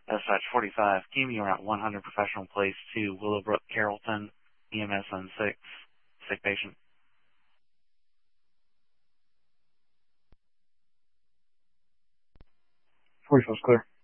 Dispatch 45, give me around 100 Professional Place to Willowbrook, Carrollton, EMS on 6, sick patient. 44's clear.